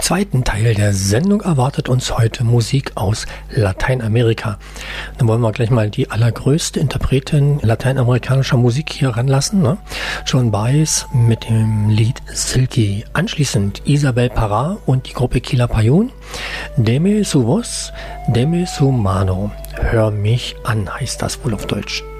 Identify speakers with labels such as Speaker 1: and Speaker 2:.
Speaker 1: zweiten Teil der Sendung erwartet uns heute Musik aus Lateinamerika. Dann wollen wir gleich mal die allergrößte Interpretin lateinamerikanischer Musik hier ranlassen, ne? Joan Baez mit dem Lied Silky. Anschließend Isabel Parra und die Gruppe Quilapayún. Deme su voz, deme su mano. Hör mich an, heißt das wohl auf Deutsch.